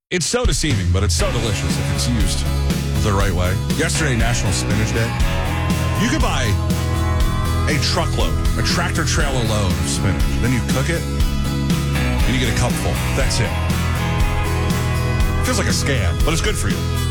It's so deceiving, but it's so delicious if it's used the right way. Yesterday, National Spinach Day. You could buy a truckload, a tractor-trailer load of spinach. Then you cook it, and you get a cup full. That's it. Feels like a scam, but it's good for you.